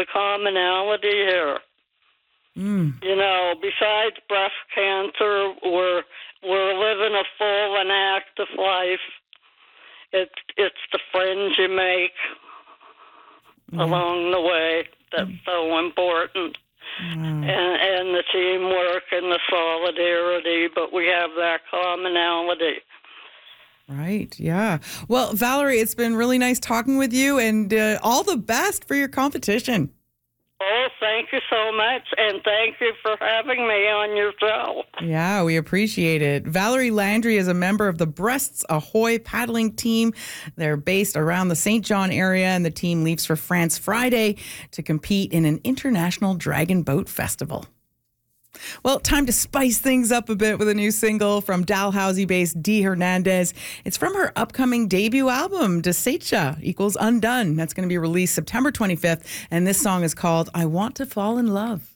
the commonality here. You know, besides breast cancer, we're living a full and active life. It's the friends you make along the way that's so important. And the teamwork and the solidarity, but we have that commonality. Right, yeah. Well, Valerie, it's been really nice talking with you, and all the best for your competition. Oh, thank you so much, and thank you for having me on your show. Yeah, we appreciate it. Valerie Landry is a member of the Breasts Ahoy paddling team. They're based around the St. John area, and the team leaves for France Friday to compete in an international dragon boat festival. Well, time to spice things up a bit with a new single from Dalhousie-based Dee Hernandez. It's from her upcoming debut album, Desecha equals Undone. That's going to be released September 25th, and this song is called I Want to Fall in Love.